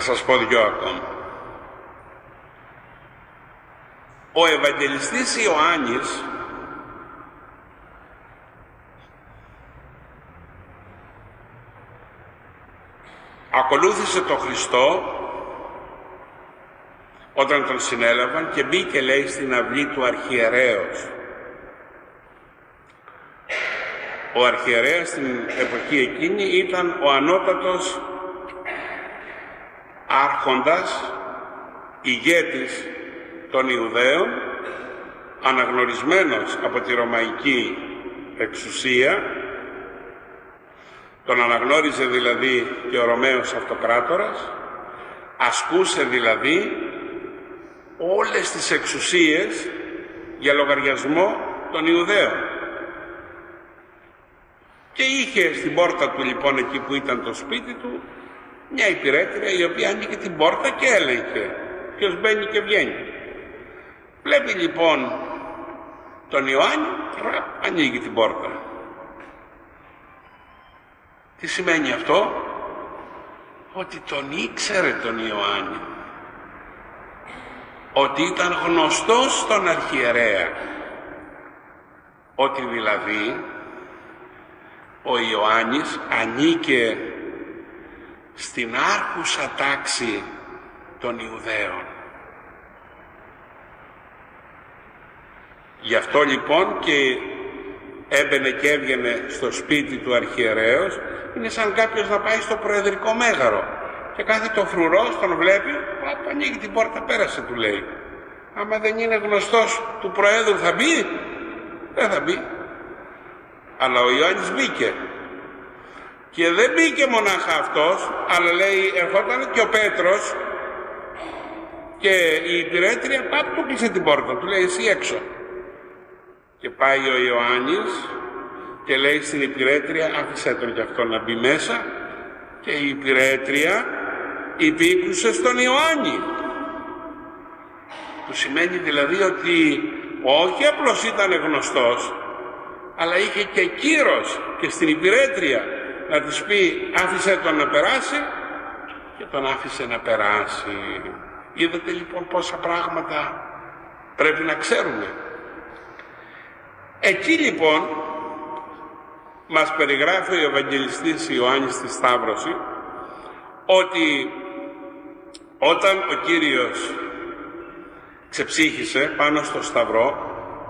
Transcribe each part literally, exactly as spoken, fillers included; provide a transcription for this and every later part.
σας πω δυο ακόμα. Ο Ευαγγελιστής Ιωάννης ακολούθησε τον Χριστό όταν τον συνέλαβαν και μπήκε, λέει, στην αυλή του αρχιερέως. Ο αρχιερέας στην εποχή εκείνη ήταν ο ανώτατος άρχοντας, ηγέτης των Ιουδαίων, αναγνωρισμένος από τη Ρωμαϊκή εξουσία. Τον αναγνώριζε δηλαδή και ο Ρωμαίος Αυτοκράτορας, ασκούσε δηλαδή όλες τις εξουσίες για λογαριασμό των Ιουδαίων. Και είχε στην πόρτα του, λοιπόν, εκεί που ήταν το σπίτι του, μια υπηρέτρια η οποία άνοιγε την πόρτα και έλεγχε ποιος μπαίνει και βγαίνει. Βλέπει λοιπόν τον Ιωάννη, ανοίγει την πόρτα. Τι σημαίνει αυτό? Ότι τον ήξερε τον Ιωάννη, ότι ήταν γνωστός στον αρχιερέα, ότι δηλαδή ο Ιωάννης ανήκε στην άρχουσα τάξη των Ιουδαίων. Γι' αυτό λοιπόν και έμπαινε και έβγαινε στο σπίτι του αρχιερέως. Είναι σαν κάποιος να πάει στο προεδρικό μέγαρο και κάθεται ο φρουρός, τον βλέπει, πάπα, ανοίγει την πόρτα, πέρασε, του λέει. Άμα δεν είναι γνωστός του προέδρου θα μπει? Δεν θα μπει. Αλλά ο Ιωάννης μπήκε. Και δεν μπήκε μονάχα αυτός, αλλά λέει ερχόταν και ο Πέτρος και η υπηρέτρια πάπ του κλείσε την πόρτα, του λέει εσύ έξω. Και πάει ο Ιωάννης και λέει στην υπηρέτρια άφησέ τον κι αυτό να μπει μέσα, και η υπηρέτρια υπήκουσε στον Ιωάννη. Που σημαίνει δηλαδή ότι όχι απλώς ήταν γνωστός, αλλά είχε και κύρος και στην υπηρέτρια να της πει άφησε τον να περάσει, και τον άφησε να περάσει. Είδατε λοιπόν πόσα πράγματα πρέπει να ξέρουμε. Εκεί λοιπόν μας περιγράφει ο Ευαγγελιστής Ιωάννης στη Σταύρωση ότι όταν ο Κύριος ξεψύχησε πάνω στο Σταυρό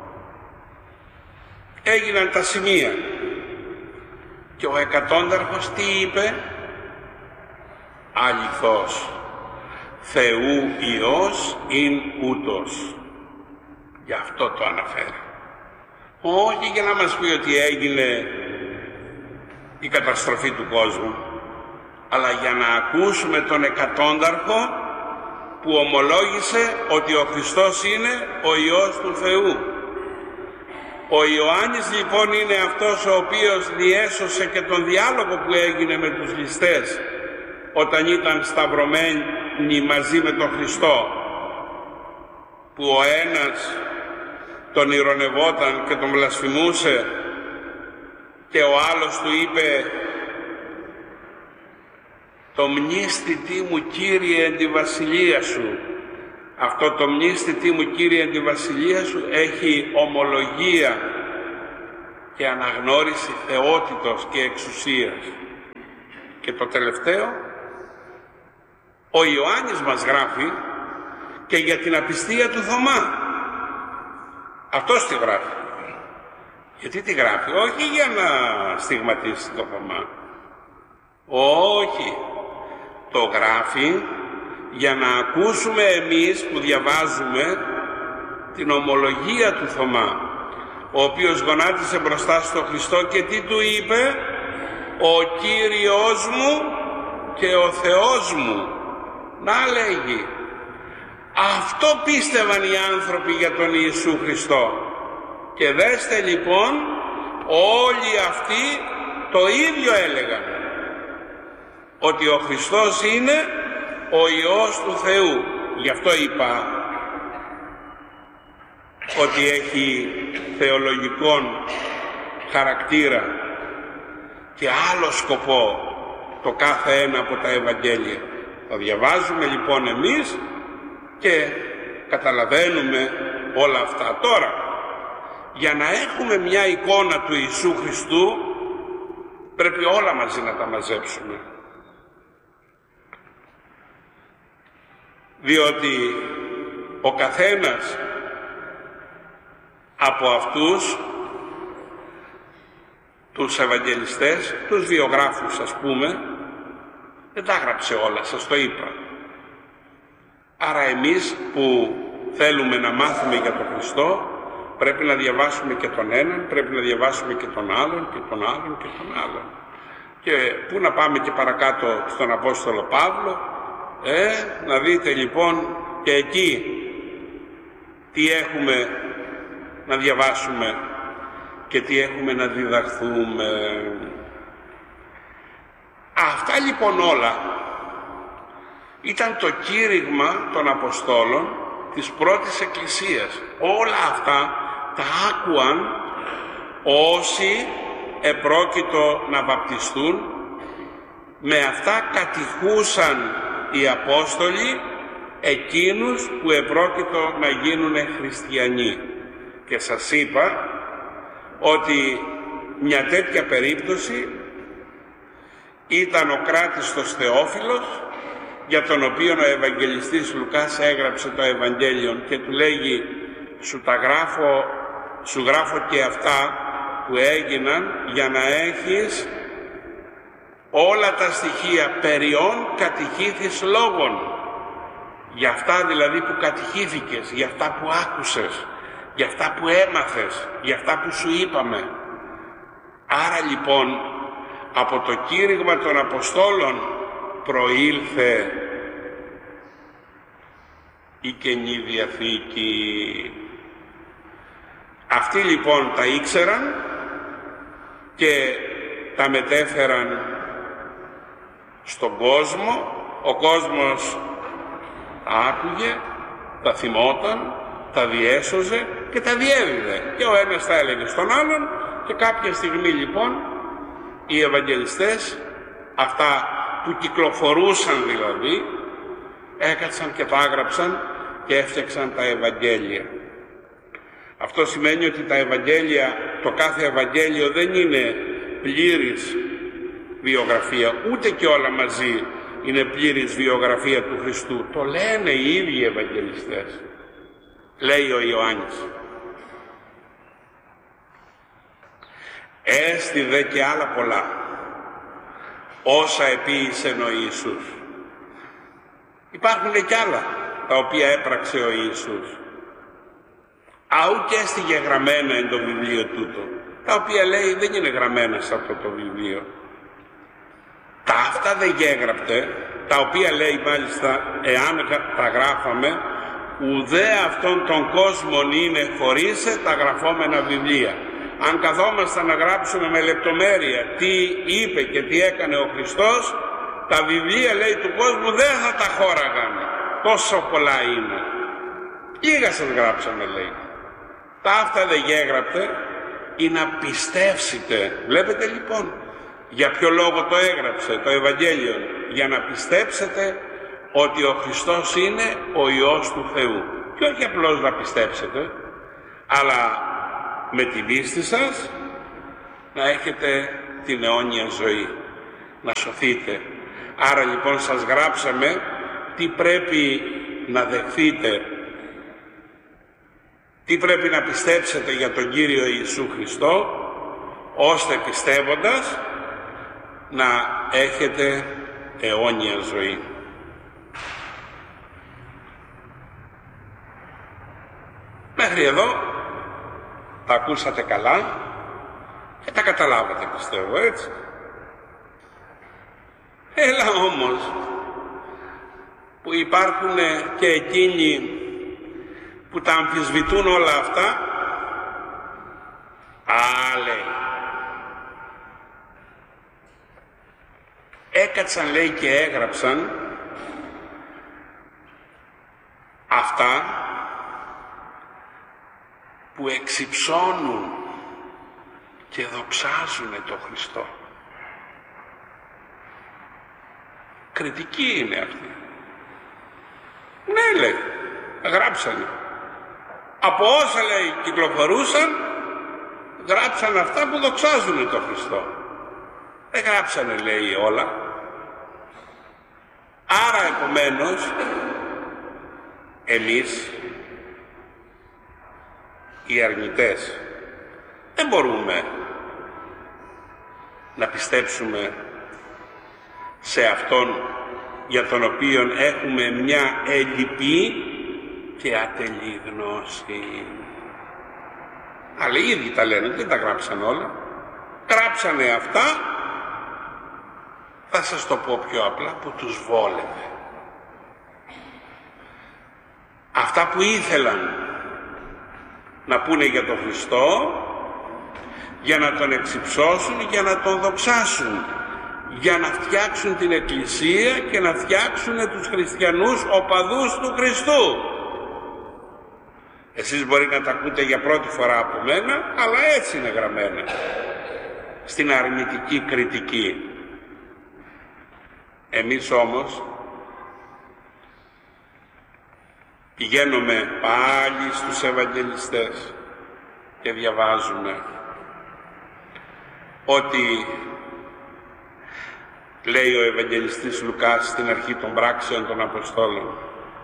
έγιναν τα σημεία και ο εκατόνταρχος τι είπε? Αληθώς Θεού Υιός ειν ούτως. Γι' αυτό το αναφέρει. Όχι για να μας πει ότι έγινε η καταστροφή του κόσμου, αλλά για να ακούσουμε τον εκατόνταρχο που ομολόγησε ότι ο Χριστός είναι ο Υιός του Θεού. Ο Ιωάννης λοιπόν είναι αυτός ο οποίος διέσωσε και τον διάλογο που έγινε με τους ληστές όταν ήταν σταυρωμένοι μαζί με τον Χριστό, που ο ένας τον ηρωνευόταν και τον βλασφημούσε και ο άλλος του είπε «Το μνήστητή μου Κύριε εν τη βασιλεία σου». Αυτό το μνήστητή μου Κύριε εν τη βασιλεία σου έχει ομολογία και αναγνώριση θεότητος και εξουσίας. Και το τελευταίο, ο Ιωάννης μας γράφει και για την απιστία του Θωμά. Αυτός τη γράφει. Γιατί τη γράφει? Όχι για να στιγματίσει το Θωμά. Όχι. Το γράφει για να ακούσουμε εμείς που διαβάζουμε την ομολογία του Θωμά, ο οποίος γονάτισε μπροστά στο Χριστό και τι του είπε? Ο Κύριος μου και ο Θεός μου. Να λέγει. Αυτό πίστευαν οι άνθρωποι για τον Ιησού Χριστό. Και δέστε λοιπόν, όλοι αυτοί το ίδιο έλεγαν. Ότι ο Χριστός είναι ο Υιός του Θεού. Γι' αυτό είπα ότι έχει θεολογικόν χαρακτήρα και άλλο σκοπό το κάθε ένα από τα Ευαγγέλια. Το διαβάζουμε λοιπόν εμείς και καταλαβαίνουμε όλα αυτά. Τώρα, για να έχουμε μια εικόνα του Ιησού Χριστού, πρέπει όλα μαζί να τα μαζέψουμε. Διότι ο καθένας από αυτούς τους Ευαγγελιστές, τους βιογράφους ας πούμε, δεν τα έγραψε όλα, σας το είπα. Άρα εμείς που θέλουμε να μάθουμε για τον Χριστό, πρέπει να διαβάσουμε και τον έναν, πρέπει να διαβάσουμε και τον άλλον και τον άλλον και τον άλλον. Και πού να πάμε και παρακάτω στον Απόστολο Παύλο, ε, να δείτε λοιπόν και εκεί τι έχουμε να διαβάσουμε και τι έχουμε να διδαχθούμε. Αυτά λοιπόν όλα ήταν το κήρυγμα των Αποστόλων της πρώτης Εκκλησίας. Όλα αυτά τα άκουαν όσοι επρόκειτο να βαπτιστούν, με αυτά κατηχούσαν οι Απόστολοι εκείνους που επρόκειτο να γίνουν χριστιανοί. Και σας είπα ότι μια τέτοια περίπτωση ήταν ο κράτιστος Θεόφιλος, για τον οποίο ο Ευαγγελιστής Λουκάς έγραψε το Ευαγγέλιο και του λέγει σου τα γράφω, σου γράφω και αυτά που έγιναν για να έχεις όλα τα στοιχεία περιών κατηχήθης λόγων, για αυτά δηλαδή που κατηχήθηκες, για αυτά που άκουσες, για αυτά που έμαθες, για αυτά που σου είπαμε. Άρα λοιπόν από το κήρυγμα των Αποστόλων προήλθε η Καινή Διαθήκη. Αυτοί λοιπόν τα ήξεραν και τα μετέφεραν στον κόσμο. Ο κόσμος τα άκουγε, τα θυμόταν, τα διέσωζε και τα διέδιδε. Και ο ένας τα έλεγε στον άλλον και κάποια στιγμή λοιπόν οι Ευαγγελιστές, αυτά που κυκλοφορούσαν δηλαδή, έκατσαν και τα έγραψαν και έφτιαξαν τα Ευαγγέλια. Αυτό σημαίνει ότι τα Ευαγγέλια, το κάθε Ευαγγέλιο δεν είναι πλήρης βιογραφία, ούτε και όλα μαζί είναι πλήρης βιογραφία του Χριστού. Το λένε οι ίδιοι οι Ευαγγελιστές. Λέει ο Ιωάννης. Έστι δε και άλλα πολλά, όσα επίησεν ο Ιησούς. Υπάρχουν κι άλλα τα οποία έπραξε ο Ιησούς. Αού και έστιγε γραμμένα εν το βιβλίο τούτο, τα οποία λέει δεν είναι γραμμένα σε αυτό το βιβλίο. Τα αυτά δεν γέγραπτε, τα οποία λέει μάλιστα εάν τα γράφαμε, ουδέ αυτόν τον κόσμον είναι χωρίσε τα γραφόμενα βιβλία. Αν καθόμασταν να γράψουμε με λεπτομέρεια τι είπε και τι έκανε ο Χριστός, τα βιβλία λέει του κόσμου δεν θα τα χώραγαν. Τόσο πολλά είναι. Λίγα σας γράψαμε λέει. Τα αυτά δεν γέγραπτε ή να πιστεύσετε. Βλέπετε λοιπόν για ποιο λόγο το έγραψε το Ευαγγέλιο. Για να πιστέψετε ότι ο Χριστός είναι ο Υιός του Θεού. Και όχι απλώς να πιστέψετε, αλλά με την πίστη σας να έχετε την αιώνια ζωή, να σωθείτε. Άρα λοιπόν σας γράψαμε τι πρέπει να δεχθείτε, τι πρέπει να πιστέψετε για τον Κύριο Ιησού Χριστό, ώστε πιστεύοντας να έχετε αιώνια ζωή. Μέχρι εδώ τα ακούσατε καλά και τα καταλάβατε πιστεύω, έτσι. Έλα όμως που υπάρχουν και εκείνοι που τα αμφισβητούν όλα αυτά. Α, λέει, έκατσαν λέει και έγραψαν αυτά που εξυψώνουν και δοξάζουν τον Χριστό. Κριτική είναι αυτή. Ναι, λέει, γράψανε. Από όσα, λέει, κυκλοφορούσαν, γράψαν αυτά που δοξάζουν τον Χριστό. Δεν γράψανε, λέει, όλα. Άρα, επομένως, εμείς, οι αρνητές, δεν μπορούμε να πιστέψουμε σε Αυτόν για τον οποίον έχουμε μια ελλειπή και ατελή γνώση. Αλλά οι ίδιοι τα λένε, δεν τα γράψαν όλα. Γράψανε αυτά, θα σας το πω πιο απλά, που τους βόλευε. Αυτά που ήθελαν να πούνε για τον Χριστό, για να τον εξυψώσουν, για να τον δοξάσουν, για να φτιάξουν την Εκκλησία και να φτιάξουν τους χριστιανούς οπαδούς του Χριστού. Εσείς μπορεί να τα ακούτε για πρώτη φορά από μένα, αλλά έτσι είναι γραμμένα στην αρνητική κριτική. Εμείς όμως πηγαίνουμε πάλι στους Ευαγγελιστές και διαβάζουμε ότι λέει ο Ευαγγελιστής Λουκάς στην αρχή των πράξεων των Αποστόλων,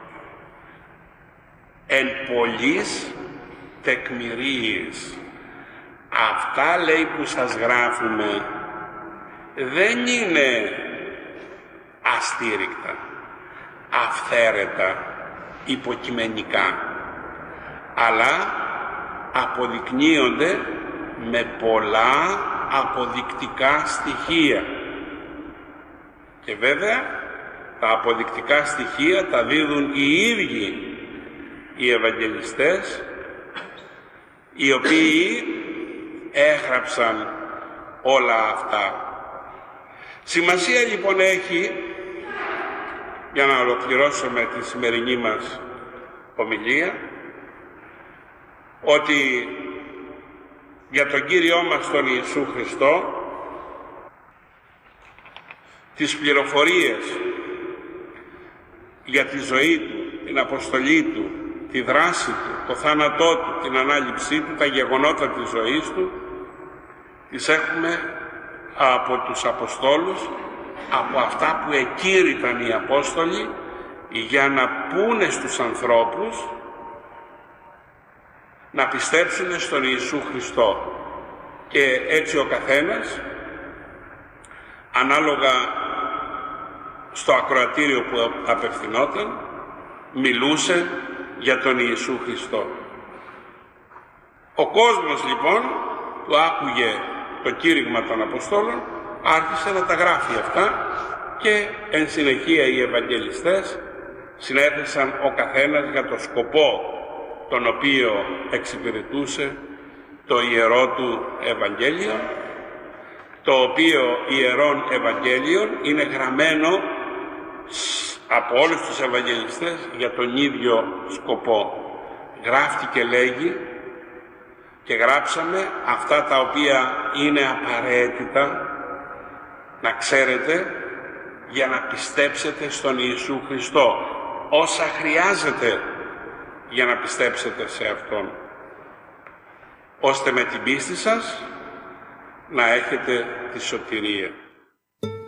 εν πολλής τεκμηρίης. Αυτά, λέει, που σας γράφουμε δεν είναι αστήρικτα, αυθαίρετα, υποκειμενικά, αλλά αποδεικνύονται με πολλά αποδεικτικά στοιχεία. Και βέβαια τα αποδεικτικά στοιχεία τα δίδουν οι ίδιοι οι Ευαγγελιστές, οι οποίοι έγραψαν όλα αυτά. Σημασία λοιπόν έχει, για να ολοκληρώσουμε τη σημερινή μας ομιλία, ότι για τον Κύριό μας τον Ιησού Χριστό τις πληροφορίες για τη ζωή Του, την αποστολή Του, τη δράση Του, το θάνατό Του, την ανάληψή Του, τα γεγονότα της ζωής Του, τις έχουμε από τους Αποστόλους, από αυτά που εκήρυταν οι Απόστολοι για να πούνε στους ανθρώπους να πιστέψουν στον Ιησού Χριστό. Και έτσι ο καθένας, ανάλογα στο ακροατήριο που απευθυνόταν, μιλούσε για τον Ιησού Χριστό. Ο κόσμος λοιπόν που άκουγε το κήρυγμα των Αποστόλων άρχισε να τα γράφει αυτά και εν συνεχεία οι Ευαγγελιστές συνέθεσαν ο καθένας για το σκοπό τον οποίο εξυπηρετούσε το ιερό του Ευαγγέλιο, το οποίο ιερόν Ευαγγέλιον είναι γραμμένο από όλους τους Ευαγγελιστές για τον ίδιο σκοπό. Γράφτηκε, λέγει, και γράψαμε αυτά τα οποία είναι απαραίτητα να ξέρετε για να πιστέψετε στον Ιησού Χριστό, όσα χρειάζεται για να πιστέψετε σε Αυτόν, ώστε με την πίστη σας να έχετε τη σωτηρία.